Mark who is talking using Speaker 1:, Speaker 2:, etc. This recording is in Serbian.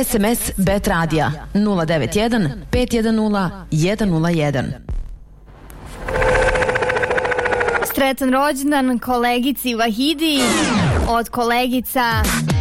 Speaker 1: SMS Bet Radija 091 510 101.
Speaker 2: Sretan rođendan kolegici Vahidi od kolegica